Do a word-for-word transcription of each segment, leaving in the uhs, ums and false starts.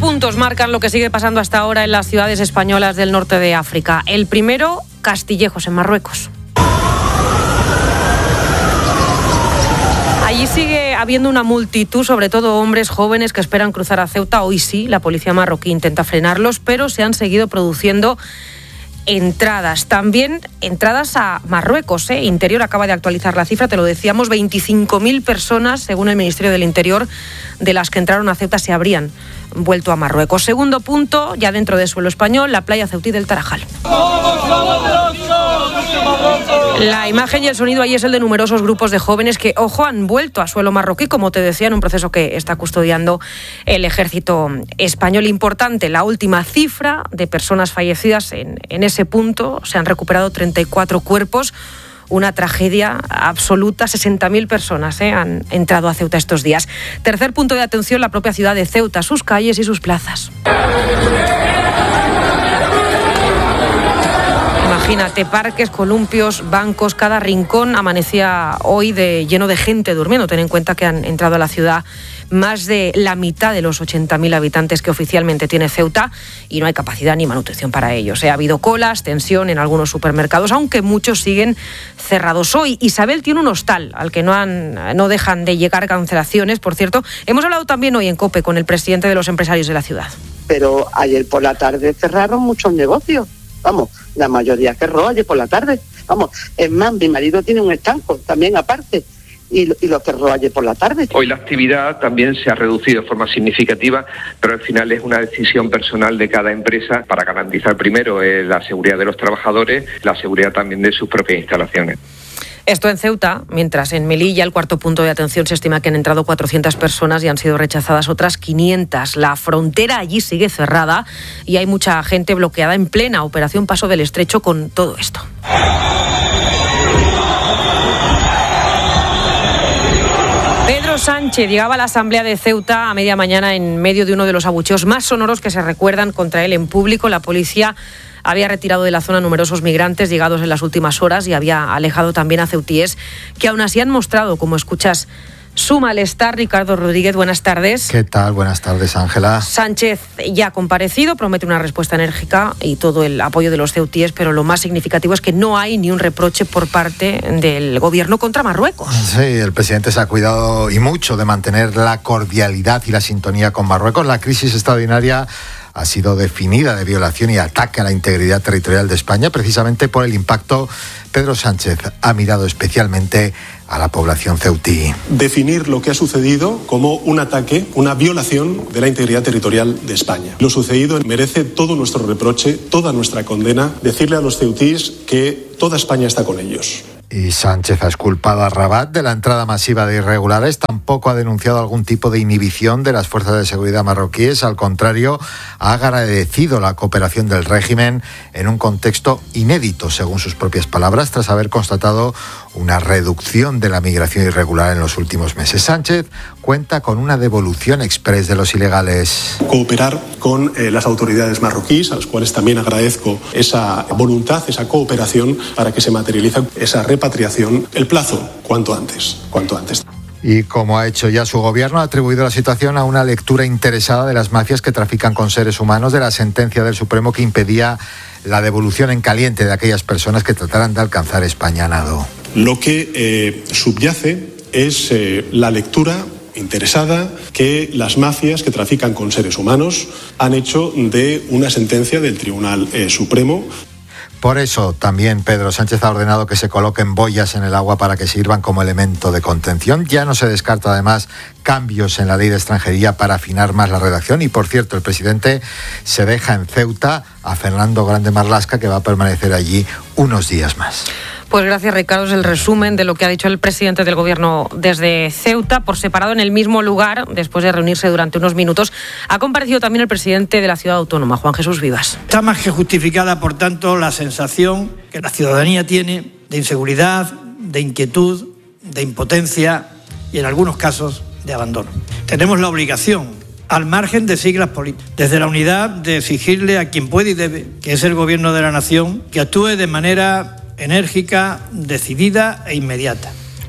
puntos marcan lo que sigue pasando hasta ahora en las ciudades españolas del norte de África. El primero, Castillejos, en Marruecos. Allí sigue habiendo una multitud, sobre todo hombres jóvenes, que esperan cruzar a Ceuta. Hoy sí, la policía marroquí intenta frenarlos, pero se han seguido produciendo entradas. También entradas a Marruecos. ¿eh? Interior acaba de actualizar la cifra, te lo decíamos, veinticinco mil personas, según el Ministerio del Interior, de las que entraron a Ceuta se habrían vuelto a Marruecos. Segundo punto, ya dentro de suelo español, la playa ceutí del Tarajal. La imagen y el sonido ahí es el de numerosos grupos de jóvenes que, ojo, han vuelto a suelo marroquí, como te decía, en un proceso que está custodiando el ejército español. Importante, la última cifra de personas fallecidas en, en ese punto. Se han recuperado treinta y cuatro cuerpos. Una tragedia absoluta. sesenta mil personas ¿eh? han entrado a Ceuta estos días. Tercer punto de atención, la propia ciudad de Ceuta, sus calles y sus plazas. Imagínate, parques, columpios, bancos, cada rincón amanecía hoy de, lleno de gente durmiendo. Ten en cuenta que han entrado a la ciudad más de la mitad de los ochenta mil habitantes que oficialmente tiene Ceuta y no hay capacidad ni manutención para ellos. ¿eh? Ha habido colas, tensión en algunos supermercados, aunque muchos siguen cerrados hoy. Isabel tiene un hostal al que no, han, no dejan de llegar cancelaciones. Por cierto, hemos hablado también hoy en COPE con el presidente de los empresarios de la ciudad. Pero ayer por la tarde cerraron muchos negocios. Vamos, la mayoría cerró ayer por la tarde. Vamos, es más, mi marido tiene un estanco también aparte y, y lo cerró ayer por la tarde. Hoy la actividad también se ha reducido de forma significativa, pero al final es una decisión personal de cada empresa para garantizar primero eh, la seguridad de los trabajadores, la seguridad también de sus propias instalaciones. Esto en Ceuta, mientras en Melilla, el cuarto punto de atención, se estima que han entrado cuatrocientas personas y han sido rechazadas otras quinientas. La frontera allí sigue cerrada y hay mucha gente bloqueada en plena operación Paso del Estrecho con todo esto. Pedro Sánchez llegaba a la Asamblea de Ceuta a media mañana en medio de uno de los abucheos más sonoros que se recuerdan contra él en público. La policía había retirado de la zona numerosos migrantes llegados en las últimas horas y había alejado también a ceutíes que aún así han mostrado, como escuchas, su malestar. Ricardo Rodríguez, buenas tardes. ¿Qué tal? Buenas tardes, Ángela. Sánchez ya ha comparecido, promete una respuesta enérgica y todo el apoyo de los ceutíes, pero lo más significativo es que no hay ni un reproche por parte del gobierno contra Marruecos. Sí, el presidente se ha cuidado y mucho de mantener la cordialidad y la sintonía con Marruecos. La crisis extraordinaria ha sido definida de violación y ataque a la integridad territorial de España. Precisamente por el impacto, Pedro Sánchez ha mirado especialmente a la población ceutí. Definir lo que ha sucedido como un ataque, una violación de la integridad territorial de España. Lo sucedido merece todo nuestro reproche, toda nuestra condena. Decirle a los ceutíes que toda España está con ellos. Y Sánchez ha exculpado a Rabat de la entrada masiva de irregulares. Tampoco ha denunciado algún tipo de inhibición de las fuerzas de seguridad marroquíes. Al contrario, ha agradecido la cooperación del régimen en un contexto inédito, según sus propias palabras, tras haber constatado una reducción de la migración irregular en los últimos meses. Sánchez cuenta con una devolución exprés de los ilegales. Cooperar con eh, las autoridades marroquíes, a las cuales también agradezco esa voluntad, esa cooperación para que se materialice esa repatriación. El plazo, cuanto antes, cuanto antes. Y como ha hecho ya su gobierno, ha atribuido la situación a una lectura interesada de las mafias que trafican con seres humanos, de la sentencia del Supremo que impedía la devolución en caliente de aquellas personas que trataran de alcanzar España a nado. Lo que eh, subyace es eh, la lectura interesada que las mafias que trafican con seres humanos han hecho de una sentencia del Tribunal eh, Supremo. Por eso también Pedro Sánchez ha ordenado que se coloquen boyas en el agua para que sirvan como elemento de contención. Ya no se descarta además cambios en la ley de extranjería para afinar más la redacción. Y por cierto, el presidente se deja en Ceuta a Fernando Grande Marlaska, que va a permanecer allí unos días más. Pues gracias, Ricardo. Es el resumen de lo que ha dicho el presidente del Gobierno desde Ceuta. Por separado, en el mismo lugar, después de reunirse durante unos minutos, ha comparecido también el presidente de la ciudad autónoma, Juan Jesús Vivas. Está más que justificada, por tanto, la sensación que la ciudadanía tiene de inseguridad, de inquietud, de impotencia y, en algunos casos, de abandono. Tenemos la obligación, al margen de siglas políticas, desde la unidad, de exigirle a quien puede y debe, que es el Gobierno de la Nación, que actúe de manera enérgica, decidida e inmediata.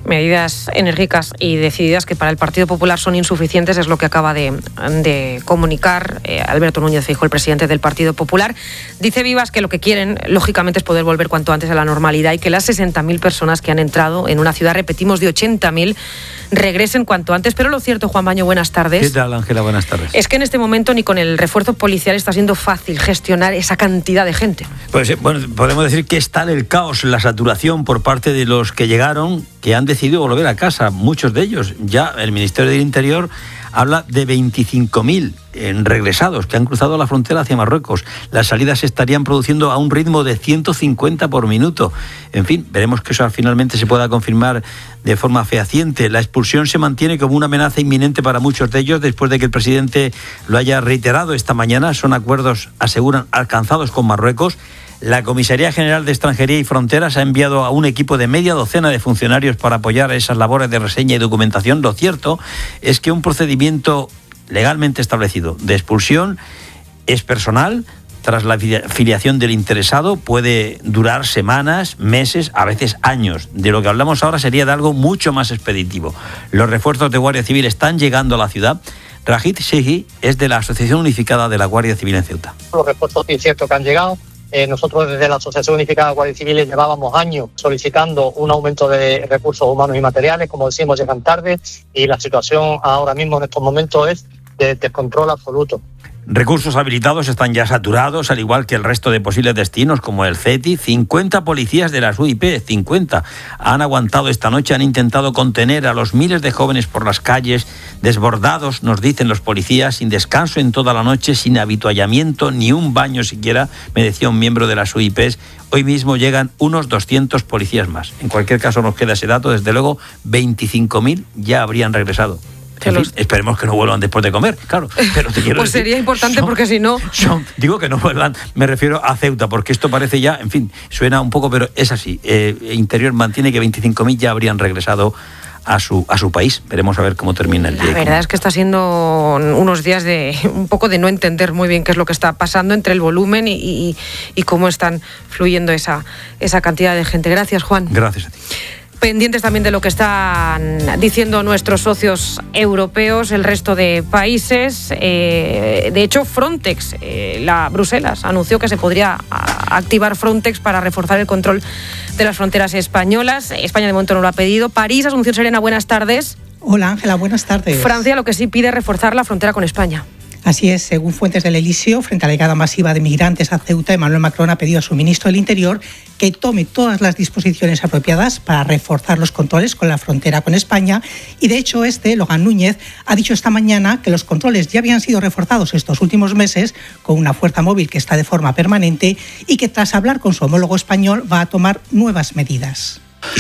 medidas enérgicas y decididas que para el Partido Popular son insuficientes, es lo que acaba de, de comunicar eh, Alberto Núñez Feijóo, el presidente del Partido Popular. Dice Vivas que lo que quieren, lógicamente, es poder volver cuanto antes a la normalidad y que las sesenta mil personas que han entrado en una ciudad, repetimos, de ochenta mil, regresen cuanto antes. Pero lo cierto, Juan Baño, buenas tardes. ¿Qué tal, Ángela? Buenas tardes. Es que en este momento ni con el refuerzo policial está siendo fácil gestionar esa cantidad de gente. Pues bueno, podemos decir que es tal el caos, la saturación por parte de los que llegaron, que han decidido volver a casa, muchos de ellos. Ya el Ministerio del Interior habla de veinticinco mil regresados que han cruzado la frontera hacia Marruecos. Las salidas se estarían produciendo a un ritmo de ciento cincuenta por minuto. En fin, veremos que eso finalmente se pueda confirmar de forma fehaciente. La expulsión se mantiene como una amenaza inminente para muchos de ellos después de que el presidente lo haya reiterado esta mañana. Son acuerdos, aseguran, alcanzados con Marruecos. La Comisaría General de Extranjería y Fronteras ha enviado a un equipo de media docena de funcionarios para apoyar esas labores de reseña y documentación. Lo cierto es que un procedimiento legalmente establecido de expulsión es personal. Tras la filiación del interesado puede durar semanas, meses, a veces años. De lo que hablamos ahora sería de algo mucho más expeditivo. Los refuerzos de Guardia Civil están llegando a la ciudad. Rajid Shehi es de la Asociación Unificada de la Guardia Civil en Ceuta. Los refuerzos inciertos que han llegado. Eh, nosotros desde la Asociación Unificada de Guardia Civil llevábamos años solicitando un aumento de recursos humanos y materiales. Como decimos, llegan tarde y la situación ahora mismo en estos momentos es de descontrol absoluto. Recursos habilitados están ya saturados, al igual que el resto de posibles destinos, como el CETI. cincuenta policías de las U I P, cincuenta, han aguantado esta noche, han intentado contener a los miles de jóvenes por las calles, desbordados, nos dicen los policías, sin descanso en toda la noche, sin habituallamiento, ni un baño siquiera, me decía un miembro de las U I Ps. Hoy mismo llegan unos doscientos policías más. En cualquier caso nos queda ese dato, desde luego veinticinco mil ya habrían regresado. En fin, esperemos que no vuelvan después de comer, claro. Pero te quiero pues decir, sería importante son, porque si no... Son, digo que no vuelvan, me refiero a Ceuta, porque esto parece ya, en fin, suena un poco, pero es así. Eh, Interior mantiene que veinticinco mil ya habrían regresado a su a su país. Veremos a ver cómo termina el día. La verdad es que está siendo unos días de un poco de no entender muy bien qué es lo que está pasando entre el volumen y, y, y cómo están fluyendo esa, esa cantidad de gente. Gracias, Juan. Gracias a ti. Pendientes también de lo que están diciendo nuestros socios europeos, el resto de países. Eh, de hecho, Frontex, eh, la Bruselas, anunció que se podría activar Frontex para reforzar el control de las fronteras españolas. España de momento no lo ha pedido. París, Asunción Serena, buenas tardes. Hola, Ángela, buenas tardes. Francia lo que sí pide es reforzar la frontera con España. Así es, según fuentes del Elíseo, frente a la llegada masiva de migrantes a Ceuta, Emmanuel Macron ha pedido a su ministro del Interior que tome todas las disposiciones apropiadas para reforzar los controles con la frontera con España. Y de hecho, este, Logan Núñez, ha dicho esta mañana que los controles ya habían sido reforzados estos últimos meses con una fuerza móvil que está de forma permanente y que tras hablar con su homólogo español va a tomar nuevas medidas.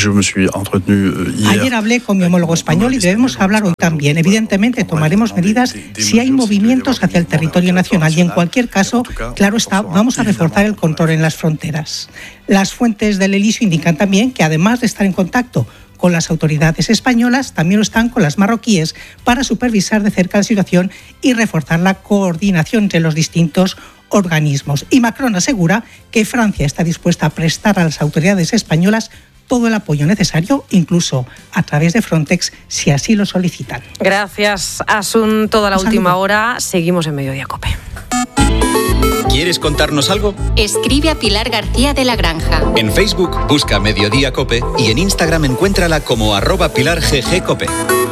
Ayer hablé con mi homólogo español y debemos hablar hoy también. Evidentemente tomaremos medidas si hay movimientos hacia el territorio nacional y en cualquier caso, claro está, vamos a reforzar el control en las fronteras. Las fuentes del Elíseo indican también que además de estar en contacto con las autoridades españolas, también lo están con las marroquíes para supervisar de cerca la situación y reforzar la coordinación entre los distintos organismos. Y Macron asegura que Francia está dispuesta a prestar a las autoridades españolas todo el apoyo necesario, incluso a través de Frontex, si así lo solicitan. Gracias, Asun. Toda la última hora. Seguimos en Mediodía COPE. ¿Quieres contarnos algo? Escribe a Pilar García de la Granja. En Facebook busca Mediodía COPE y en Instagram encuéntrala como arroba Pilar G G COPE.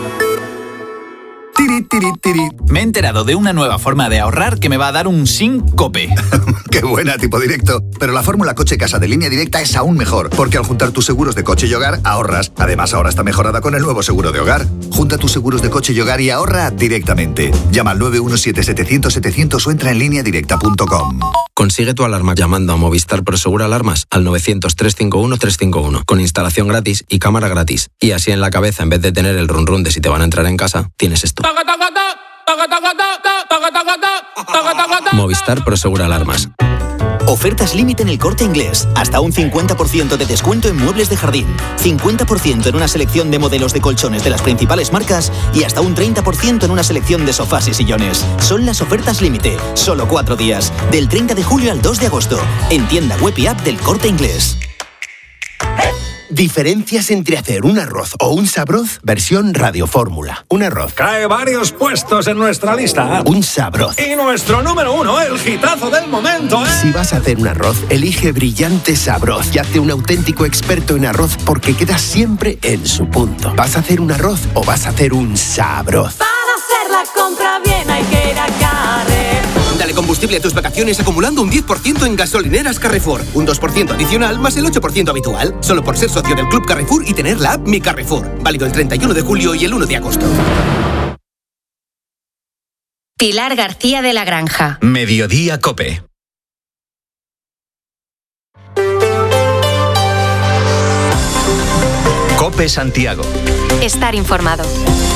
Tiri, tiri, tiri. Me he enterado de una nueva forma de ahorrar que me va a dar un SINCOPE. ¡Qué buena, tipo directo! Pero la fórmula Coche Casa de Línea Directa es aún mejor, porque al juntar tus seguros de coche y hogar, ahorras. Además, ahora está mejorada con el nuevo seguro de hogar. Junta tus seguros de coche y hogar y ahorra directamente. Llama al nueve uno siete setecientos setecientos o entra en línea directa punto com. Consigue tu alarma llamando a Movistar Prosegur Alarmas al novecientos, trescientos cincuenta y uno, trescientos cincuenta y uno, con instalación gratis y cámara gratis. Y así en la cabeza, en vez de tener el run run de si te van a entrar en casa, tienes esto. Movistar Prosegur Alarmas. Ofertas límite en El Corte Inglés. Hasta un cincuenta por ciento de descuento en muebles de jardín, cincuenta por ciento en una selección de modelos de colchones de las principales marcas y hasta un treinta por ciento en una selección de sofás y sillones. Son las ofertas límite. Solo cuatro días. Del treinta de julio al dos de agosto. En tienda web y app del Corte Inglés. Diferencias entre hacer un arroz o un sabroz, versión radiofórmula. Un arroz. Cae varios puestos en nuestra lista. Un sabroz. Y nuestro número uno, el hitazo del momento, ¿eh? Si vas a hacer un arroz, elige Brillante Sabroz y hazte un auténtico experto en arroz porque queda siempre en su punto. ¿Vas a hacer un arroz o vas a hacer un sabroz? Para hacer la compra bien hay que ir a Carrefour. Dale combustible a tus vacaciones acumulando un diez por ciento en gasolineras Carrefour. Un dos por ciento adicional más el ocho por ciento habitual. Solo por ser socio del Club Carrefour y tener la app Mi Carrefour. Válido el treinta y uno de julio y el uno de agosto. Pilar García de la Granja. Mediodía COPE. COPE Santiago. Estar informado.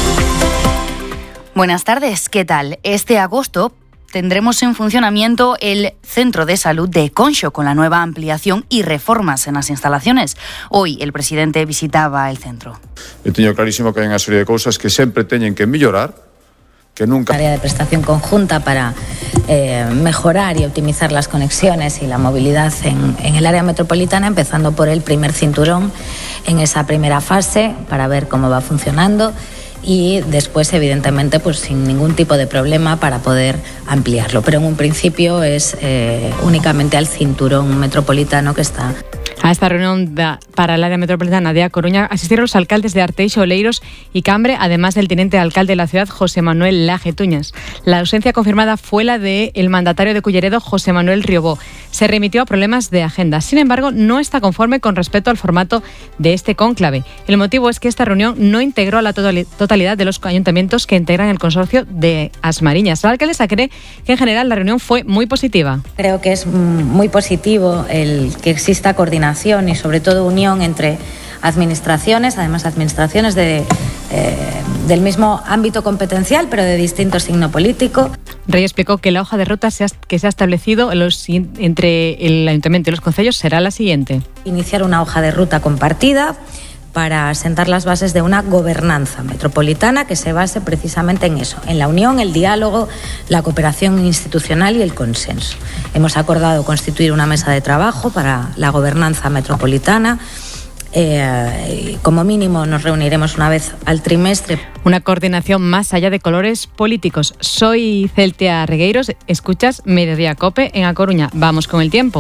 Buenas tardes, ¿qué tal? Este agosto tendremos en funcionamiento el Centro de Salud de Conxo con la nueva ampliación y reformas en las instalaciones. Hoy el presidente visitaba el centro. Eu teño clarísimo que hai unha serie de cousas que sempre teñen que mellorar, que nunca... Área de prestación conjunta para eh, mejorar y optimizar las conexiones y la movilidad en, en el área metropolitana, empezando por el primer cinturón en esa primera fase para ver cómo va funcionando. Y después, evidentemente, pues sin ningún tipo de problema para poder ampliarlo. Pero en un principio es eh, únicamente al cinturón metropolitano que está. A esta reunión da, para el área metropolitana de A Coruña asistieron los alcaldes de Arteixo, Oleiros y Cambre, además del teniente alcalde de la ciudad, José Manuel Laje Tuñas. La ausencia confirmada fue la del mandatario de Culleredo, José Manuel Riobó. Se remitió a problemas de agenda. Sin embargo, no está conforme con respecto al formato de este cónclave. El motivo es que esta reunión no integró a la totalidad de los ayuntamientos que integran el consorcio de As Mariñas. La alcaldesa cree que en general la reunión fue muy positiva. Creo que es muy positivo el que exista coordinación y sobre todo unión entre administraciones, además administraciones de, eh, del mismo ámbito competencial pero de distinto signo político. Rey explicó que la hoja de ruta se ha, que se ha establecido en los, entre el ayuntamiento y los concellos será la siguiente. Iniciar una hoja de ruta compartida para sentar las bases de una gobernanza metropolitana que se base precisamente en eso, en la unión, el diálogo, la cooperación institucional y el consenso. Hemos acordado constituir una mesa de trabajo para la gobernanza metropolitana. Eh, como mínimo nos reuniremos una vez al trimestre. Una coordinación más allá de colores políticos. Soy Celtia Regueiros, escuchas Mediodía COPE en A Coruña. Vamos con el tiempo.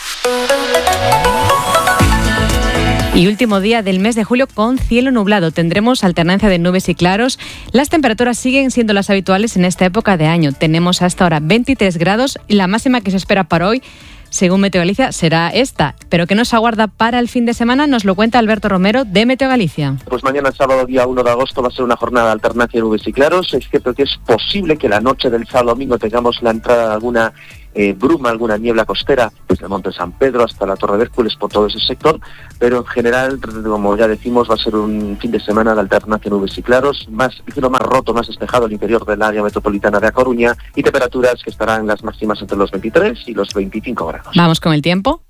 Y último día del mes de julio con cielo nublado. Tendremos alternancia de nubes y claros. Las temperaturas siguen siendo las habituales en esta época de año. Tenemos hasta ahora veintitrés grados y la máxima que se espera para hoy, según Meteo Galicia, será esta. Pero ¿qué nos aguarda para el fin de semana? Nos lo cuenta Alberto Romero de Meteo Galicia. Pues mañana sábado, día uno de agosto, va a ser una jornada de alternancia de nubes y claros. Es cierto que es posible que la noche del sábado domingo tengamos la entrada de alguna eh, bruma, alguna niebla costera, desde el Monte San Pedro hasta la Torre de Hércules, por todo ese sector, pero en general, como ya decimos, va a ser un fin de semana de alternancia de nubes y claros, más, cielo más roto, más despejado al interior del área metropolitana de A Coruña, y temperaturas que estarán las máximas entre los veintitrés y los veinticinco grados. Vamos con el tiempo.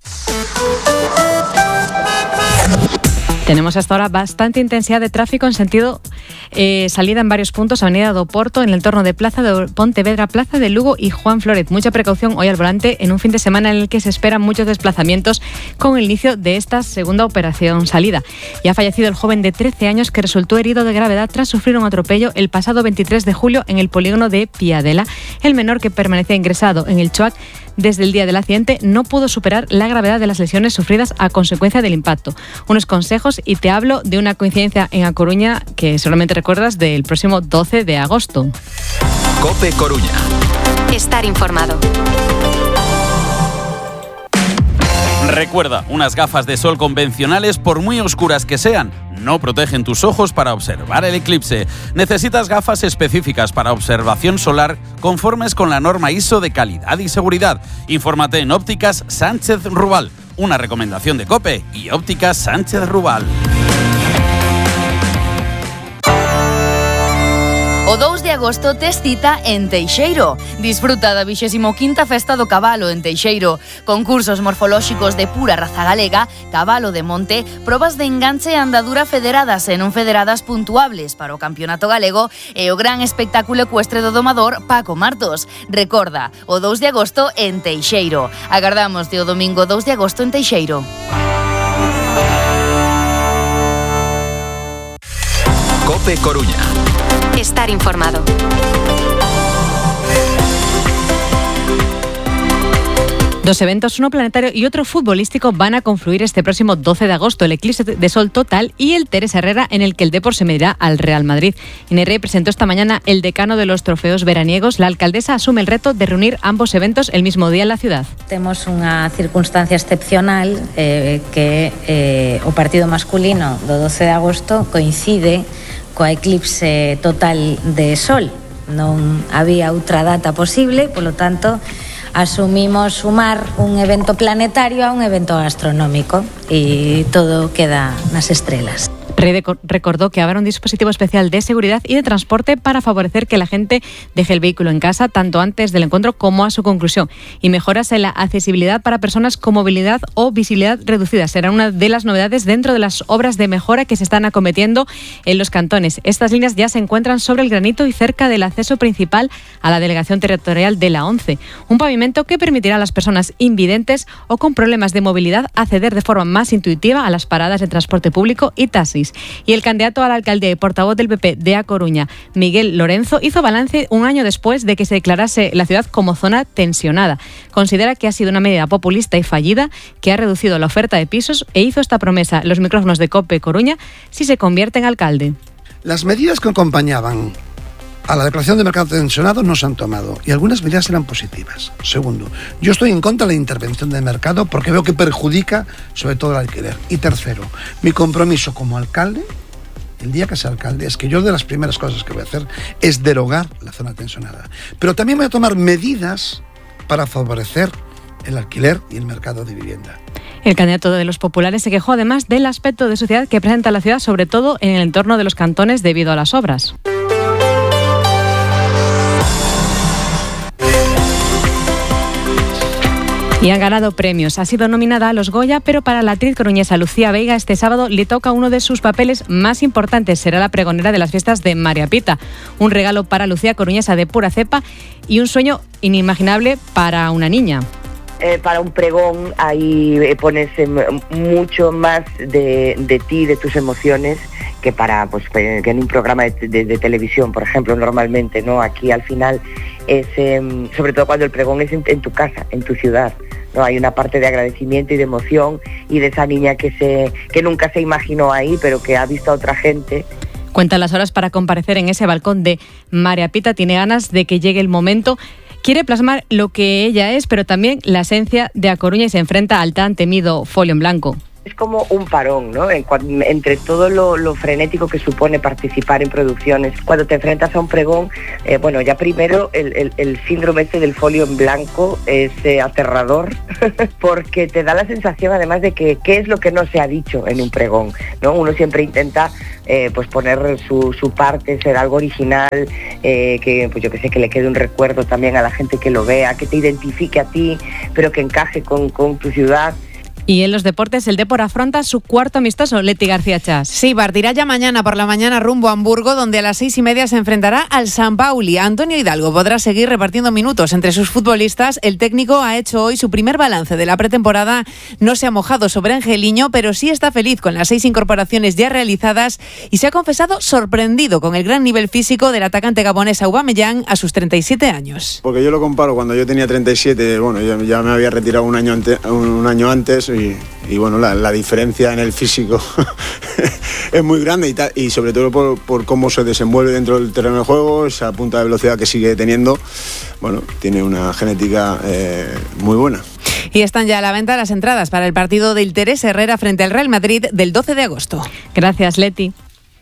Tenemos hasta ahora bastante intensidad de tráfico en sentido eh, salida en varios puntos, Avenida do Porto, en el entorno de Plaza de Pontevedra, Plaza de Lugo y Juan Flórez. Mucha precaución hoy al volante en un fin de semana en el que se esperan muchos desplazamientos con el inicio de esta segunda operación salida. Y ha fallecido el joven de trece años que resultó herido de gravedad tras sufrir un atropello el pasado veintitrés de julio en el polígono de Piadela. El menor, que permanecía ingresado en el CHOAC desde el día del accidente, no pudo superar la gravedad de las lesiones sufridas a consecuencia del impacto. Unos consejos, y te hablo de una coincidencia en A Coruña que seguramente recuerdas, del próximo doce de agosto. COPE Coruña. Estar informado. Recuerda, unas gafas de sol convencionales, por muy oscuras que sean, no protegen tus ojos para observar el eclipse. Necesitas gafas específicas para observación solar conformes con la norma I S O de calidad y seguridad. Infórmate en Ópticas Sánchez Rubal, una recomendación de COPE y Ópticas Sánchez Rubal. O dous de agosto tes cita en Teixeiro. Disfruta da vixésimo quinta Festa do Cabalo en Teixeiro. Concursos morfolóxicos de pura raza galega, cabalo de monte, probas de enganche e andadura federadas e non federadas puntuables para o Campeonato Galego e o gran espectáculo ecuestre do domador Paco Martos. Recorda, o dous de agosto en Teixeiro. Agardamos de o domingo dous de agosto en Teixeiro. COPE Coruña. Estar informado. Dos eventos, uno planetario y otro futbolístico, van a confluir este próximo doce de agosto. El eclipse de sol total y el Teresa Herrera, en el que el Depor se medirá al Real Madrid. Inés Rey presentó esta mañana el decano de los trofeos veraniegos. La alcaldesa asume el reto de reunir ambos eventos el mismo día en la ciudad. Temos unha circunstancia excepcional eh, que eh, o partido masculino do doce de agosto coincide coa eclipse total de sol. Non había outra data posible, polo tanto asumimos sumar un evento planetario a un evento astronómico y todo queda nas estrelas. Rey recordó que habrá un dispositivo especial de seguridad y de transporte para favorecer que la gente deje el vehículo en casa tanto antes del encuentro como a su conclusión, y mejoras en la accesibilidad para personas con movilidad o visibilidad reducida. Será una de las novedades dentro de las obras de mejora que se están acometiendo en los cantones. Estas líneas ya se encuentran sobre el granito y cerca del acceso principal a la delegación territorial de la ONCE. Un pavimento que permitirá a las personas invidentes o con problemas de movilidad acceder de forma más intuitiva a las paradas de transporte público y taxis. Y el candidato a la alcaldía y portavoz del P P de A Coruña, Miguel Lorenzo, hizo balance un año después de que se declarase la ciudad como zona tensionada. Considera que ha sido una medida populista y fallida que ha reducido la oferta de pisos e hizo esta promesa en los micrófonos de COPE Coruña si se convierte en alcalde. Las medidas que acompañaban a la declaración de mercado tensionado no se han tomado y algunas medidas eran positivas. Segundo, yo estoy en contra de la intervención del mercado porque veo que perjudica sobre todo el alquiler. Y tercero, mi compromiso como alcalde, el día que sea alcalde, es que yo de las primeras cosas que voy a hacer es derogar la zona tensionada. Pero también voy a tomar medidas para favorecer el alquiler y el mercado de vivienda. El candidato de los populares se quejó además del aspecto de sociedad que presenta la ciudad, sobre todo en el entorno de los cantones debido a las obras. Y han ganado premios. Ha sido nominada a los Goya, pero para la actriz coruñesa Lucía Veiga este sábado le toca uno de sus papeles más importantes. Será la pregonera de las fiestas de María Pita. Un regalo para Lucía, coruñesa de pura cepa, y un sueño inimaginable para una niña. Eh, para un pregón ahí pones eh, mucho más de, de ti, de tus emociones, que para pues que en un programa de, de, de televisión, por ejemplo, normalmente, ¿no? Aquí al final es, eh, sobre todo cuando el pregón es en, en tu casa, en tu ciudad, ¿no? Hay una parte de agradecimiento y de emoción y de esa niña que se que nunca se imaginó ahí, pero que ha visto a otra gente. Cuentan las horas para comparecer en ese balcón de María Pita. Tiene ganas de que llegue el momento. Quiere plasmar lo que ella es, pero también la esencia de A Coruña, y se enfrenta al tan temido folio en blanco. Es como un parón, ¿no? En, entre todo lo, lo frenético que supone participar en producciones. Cuando te enfrentas a un pregón, eh, bueno, ya primero el, el, el síndrome este del folio en blanco es eh, aterrador, porque te da la sensación además de que qué es lo que no se ha dicho en un pregón, ¿no? Uno siempre intenta eh, pues poner su, su parte, ser algo original, eh, que pues yo que sé, que le quede un recuerdo también a la gente que lo vea, que te identifique a ti, pero que encaje con, con tu ciudad. Y en los deportes, el Depor afronta su cuarto amistoso. Leti García Chas. Sí, partirá ya mañana por la mañana rumbo a Hamburgo, donde a las seis y media se enfrentará al San Pauli. Antonio Hidalgo podrá seguir repartiendo minutos entre sus futbolistas. El técnico ha hecho hoy su primer balance de la pretemporada. No se ha mojado sobre Angeliño, pero sí está feliz con las seis incorporaciones ya realizadas y se ha confesado sorprendido con el gran nivel físico del atacante gabonés Aubameyang a sus treinta y siete años. Porque yo lo comparo cuando yo tenía treinta y siete, bueno, yo ya me había retirado un año, ante, un año antes y, y bueno, la, la diferencia en el físico es muy grande y, ta, y sobre todo por, por cómo se desenvuelve dentro del terreno de juego, esa punta de velocidad que sigue teniendo, bueno, tiene una genética eh, muy buena. Y están ya a la venta las entradas para el partido del Teresa Herrera frente al Real Madrid del doce de agosto. Gracias, Leti.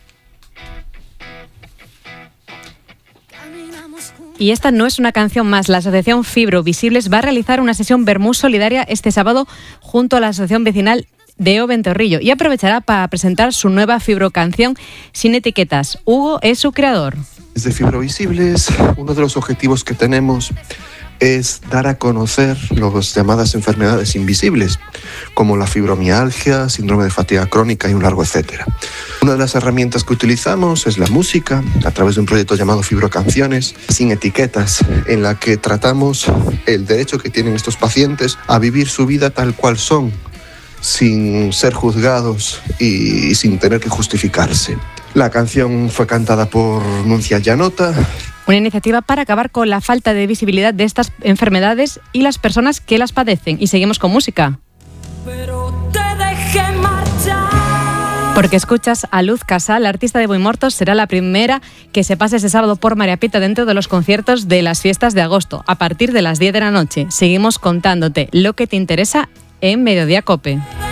Y esta no es una canción más. La asociación Fibro Visibles va a realizar una sesión vermú solidaria este sábado junto a la asociación vecinal de O Ventorrillo y aprovechará para presentar su nueva fibrocanción Sin Etiquetas. Hugo es su creador. Desde Fibro Visibles, uno de los objetivos que tenemos es dar a conocer las llamadas enfermedades invisibles, como la fibromialgia, síndrome de fatiga crónica y un largo etcétera. Una de las herramientas que utilizamos es la música, a través de un proyecto llamado Fibrocanciones, sin etiquetas, en la que tratamos el derecho que tienen estos pacientes a vivir su vida tal cual son, sin ser juzgados y sin tener que justificarse. La canción fue cantada por Nuncia Llanota. Una iniciativa para acabar con la falta de visibilidad de estas enfermedades y las personas que las padecen. Y seguimos con música. Porque escuchas a Luz Casal, la artista de Boimortos, será la primera que se pase ese sábado por María Pita dentro de los conciertos de las fiestas de agosto, a partir de las diez de la noche. Seguimos contándote lo que te interesa en Mediodía Cope.